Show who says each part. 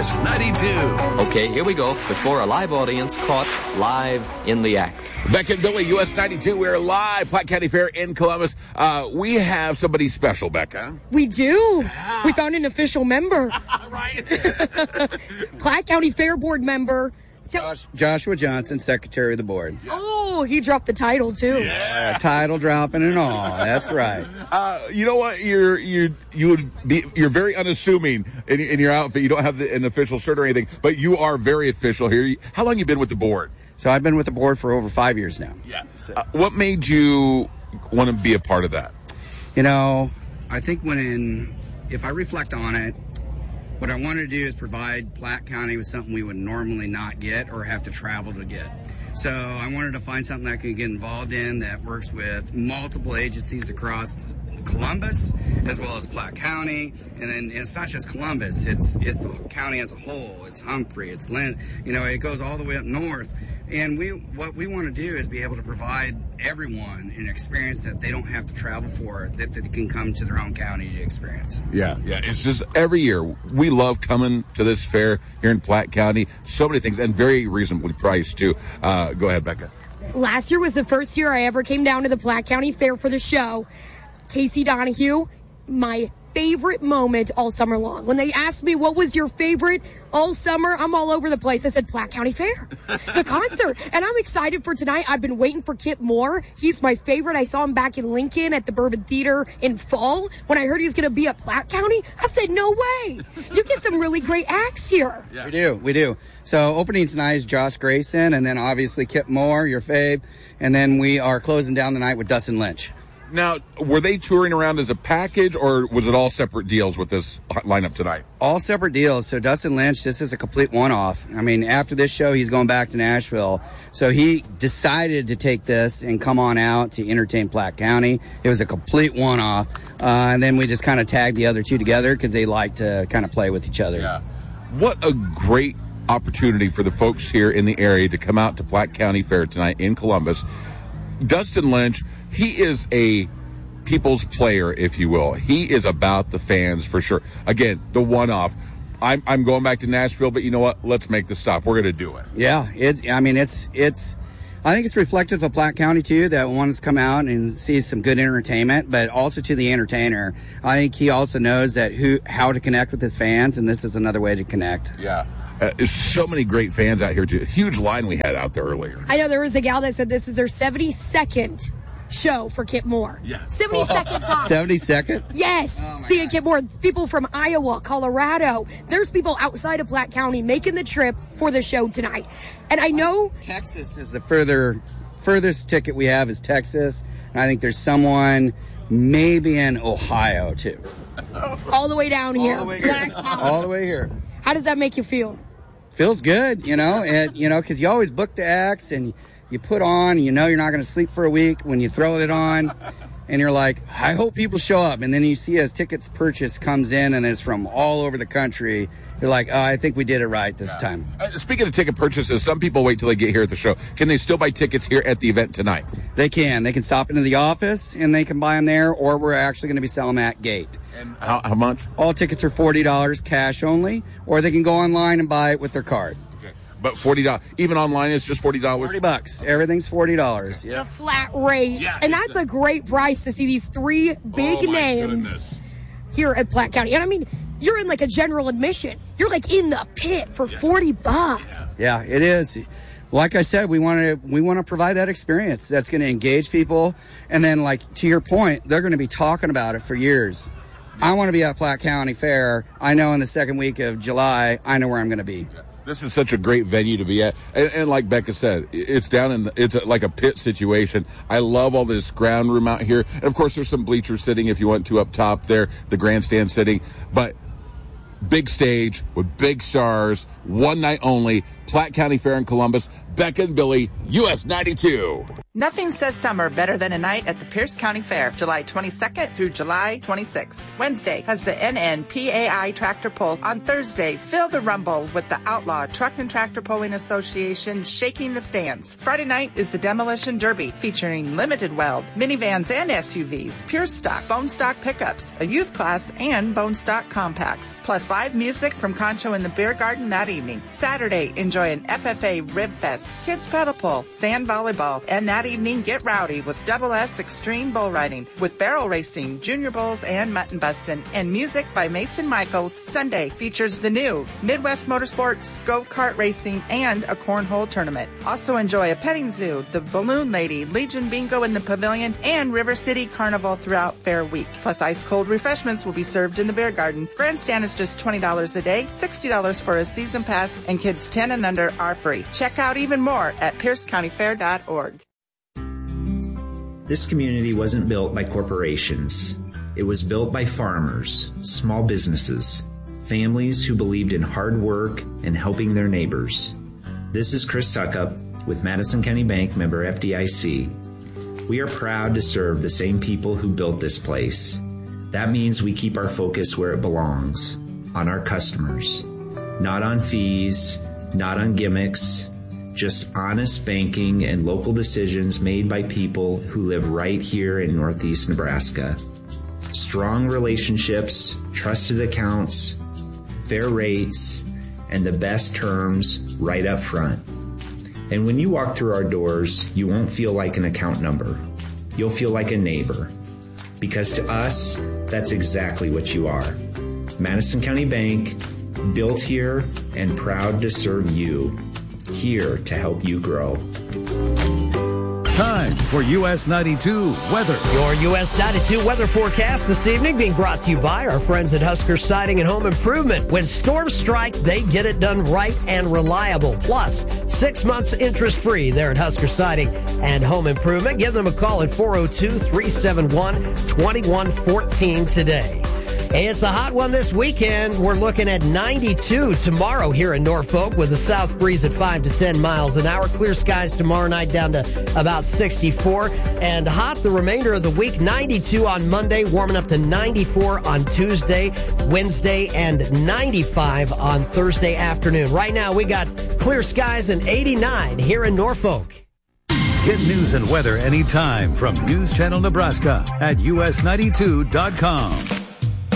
Speaker 1: US 92.
Speaker 2: Okay, here we go. Before a live audience caught live in the act.
Speaker 3: Beck and Billy, US 92. We're live, Platte County Fair in Columbus. We have somebody special, Becca.
Speaker 4: We do. Yeah. We found an official member.
Speaker 3: Right.
Speaker 4: Platte County Fair Board member.
Speaker 5: Joshua Johnson, Secretary of the Board.
Speaker 4: Oh, he dropped the title, too.
Speaker 5: Yeah, title dropping and all. That's right.
Speaker 3: You know what? You're very unassuming in your outfit. You don't have an official shirt or anything, but you are very official here. How long have you been with the board?
Speaker 5: So I've been with the board for over 5 years now.
Speaker 3: Yeah. What made you want to be a part of that?
Speaker 5: You know, I think if I reflect on it, what I wanted to do is provide Platte County with something we would normally not get or have to travel to get. So I wanted to find something I could get involved in that works with multiple agencies across Columbus as well as Platte County. And then it's not just Columbus, it's the county as a whole. It's Humphrey, it's Lynn, it goes all the way up north. And what we want to do is be able to provide everyone an experience that they don't have to travel for, that they can come to their own county to experience.
Speaker 3: Yeah. It's just every year we love coming to this fair here in Platte County. So many things and very reasonably priced too. Go ahead, Becca.
Speaker 4: Last year was the first year I ever came down to the Platte County Fair for the show. Casey Donahue, my favorite moment all summer long. When they asked me what was your favorite all summer, I'm all over the place. I said Platte County Fair, the concert. And I'm excited for tonight. I've been waiting for Kip Moore. He's my favorite. I saw him back in Lincoln at the Bourbon Theater in fall. When I heard he was going to be at Platte County, I said, no way. You get some really great acts here.
Speaker 5: Yeah. We do. So opening tonight is Josh Grayson, and then obviously Kip Moore, your fave. And then we are closing down the night with Dustin Lynch.
Speaker 3: Now, were they touring around as a package, or was it all separate deals with this lineup tonight?
Speaker 5: All separate deals. So Dustin Lynch, this is a complete one-off. I mean, after this show, he's going back to Nashville. So he decided to take this and come on out to entertain Platte County. It was a complete one-off. And then we just kind of tagged the other two together because they like to kind of play with each other.
Speaker 3: Yeah. What a great opportunity for the folks here in the area to come out to Platte County Fair tonight in Columbus. Dustin Lynch, he is a people's player, if you will. He is about the fans for sure. Again, the one-off. I'm going back to Nashville, but you know what? Let's make the stop. We're going to do it.
Speaker 5: Yeah, I think it's reflective of Platte County too, that wants to come out and see some good entertainment, but also to the entertainer. I think he also knows that how to connect with his fans, and this is another way to connect.
Speaker 3: Yeah. There's so many great fans out here too. Huge line we had out there earlier.
Speaker 4: I know there was a gal that said this is their 72nd show for Kip Moore.
Speaker 3: Yeah.
Speaker 4: 72nd time.
Speaker 5: 72nd?
Speaker 4: Yes. Seeing Kip Moore. People from Iowa, Colorado. There's people outside of Platte County making the trip for the show tonight. And I know
Speaker 5: Texas is the furthest ticket we have is Texas. And I think there's someone maybe in Ohio too.
Speaker 4: All the way down here.
Speaker 5: All the way here.
Speaker 4: How does that make you feel?
Speaker 5: Feels good, and because you always book the acts and you put on, you're not going to sleep for a week when you throw it on, and you're like, I hope people show up. And then you see as tickets purchased comes in and it's from all over the country, you're like, oh, I think we did it right this time.
Speaker 3: Speaking of ticket purchases, some people wait till they get here at the show. Can they still buy tickets here at the event tonight?
Speaker 5: They can. They can stop into the office and they can buy them there, or we're actually going to be selling them at gate.
Speaker 3: And how much?
Speaker 5: All tickets are $40 cash only, or they can go online and buy it with their card.
Speaker 3: Okay. But $40, even online it's just $40?
Speaker 5: $40. Everything's $40.
Speaker 4: Yeah. A flat rate. Yeah, and that's a great price to see these three big names here at Platte County. And I mean, you're in like a general admission. You're like in the pit for $40.
Speaker 5: Yeah, it is. Like I said, we want to provide that experience that's going to engage people. And then, like, to your point, they're going to be talking about it for years. I want to be at Platte County Fair. I know in the second week of July, I know where I'm going to be.
Speaker 3: This is such a great venue to be at. And like Becca said, it's like a pit situation. I love all this ground room out here. And of course, there's some bleachers sitting if you want to up top there, the grandstand sitting. But big stage with big stars, one night only, Platte County Fair in Columbus. Becca and Billy, US 92.
Speaker 1: Nothing says summer better than a night at the Pierce County Fair, July 22nd through July 26th. Wednesday has the NNPAI Tractor Pull. On Thursday, feel the rumble with the Outlaw Truck and Tractor Pulling Association shaking the stands. Friday night is the Demolition Derby, featuring limited weld, minivans and SUVs, pure stock, bone stock pickups, a youth class, and bone stock compacts. Plus live music from Concho in the Beer Garden that evening. Saturday, enjoy an FFA Rib Fest, kids paddle pull, sand volleyball, and that evening, get rowdy with Double S Extreme Bull Riding with barrel racing, junior bulls, and mutton bustin', and music by Mason Michaels. Sunday features the new Midwest Motorsports, go-kart racing, and a cornhole tournament. Also enjoy a petting zoo, the Balloon Lady, Legion Bingo in the Pavilion, and River City Carnival throughout Fair Week. Plus ice-cold refreshments will be served in the Beer Garden. Grandstand is just $20 a day, $60 for a season pass, and kids 10 and under are free. Check out even more at piercecountyfair.org.
Speaker 6: This community wasn't built by corporations. It was built by farmers, small businesses, families who believed in hard work and helping their neighbors. This is Chris Suckup with Madison County Bank, member FDIC. We are proud to serve the same people who built this place. That means we keep our focus where it belongs, on our customers. Not on fees, not on gimmicks, just honest banking and local decisions made by people who live right here in Northeast Nebraska. Strong relationships, trusted accounts, fair rates, and the best terms right up front. And when you walk through our doors, you won't feel like an account number. You'll feel like a neighbor. Because to us, that's exactly what you are. Madison County Bank, built here and proud to serve you. Here to help you grow.
Speaker 7: Time for US 92 weather.
Speaker 8: Your US 92 weather forecast this evening being brought to you by our friends at Husker Siding and Home Improvement. When storms strike, they get it done right and reliable. Plus, 6 months interest-free there at Husker Siding and Home Improvement. Give them a call at 402-371-2114 today. Hey, it's a hot one this weekend. We're looking at 92 tomorrow here in Norfolk with a south breeze at 5 to 10 miles an hour. Clear skies tomorrow night down to about 64. And hot the remainder of the week. 92 on Monday, warming up to 94 on Tuesday, Wednesday, and 95 on Thursday afternoon. Right now, we got clear skies and 89 here in Norfolk.
Speaker 7: Get news and weather anytime from News Channel Nebraska at us92.com.